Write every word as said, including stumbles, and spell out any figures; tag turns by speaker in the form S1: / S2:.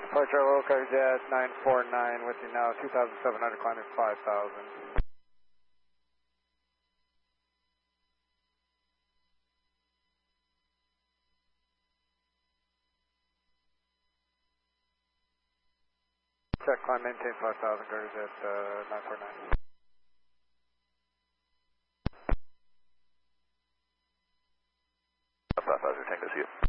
S1: Departure local jet nine four nine with you now, two thousand seven hundred climbing five thousand. Check climb, maintain five thousand, Garter jet uh, nine four nine.
S2: five thousand, Tango, see you.